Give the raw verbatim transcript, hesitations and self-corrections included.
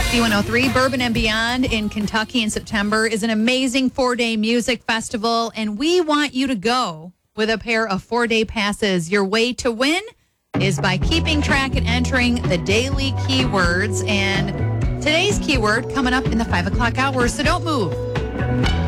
C one oh three Bourbon and Beyond in Kentucky in September is an amazing four-day music festival, and we want you to go with a pair of four-day passes. Your way to win is by keeping track and entering the daily keywords, and today's keyword coming up in the five o'clock hour, so don't move.